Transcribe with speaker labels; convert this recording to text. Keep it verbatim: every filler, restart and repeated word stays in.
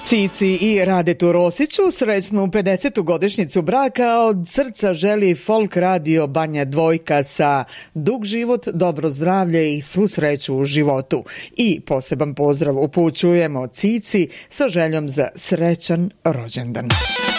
Speaker 1: Cici i Radetu Rosiću srećnu pedesetu godišnjicu braka od srca želi Folk radio Banja Dvojka sa dug život, dobro zdravlje i svu sreću u životu. I poseban pozdrav upućujemo Cici sa željom za srećan rođendan.